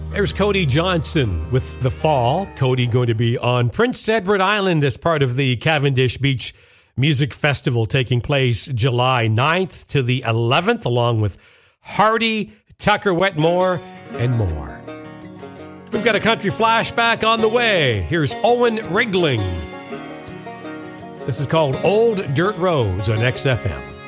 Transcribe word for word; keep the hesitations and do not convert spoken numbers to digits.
There's Cody Johnson with The Fall. Cody going to be on Prince Edward Island as part of the Cavendish Beach Music Festival taking place July ninth to the eleventh, along with Hardy, Tucker Wetmore, and more. We've got a country flashback on the way. Here's Owen Rigling. This is called Old Dirt Roads on X F M.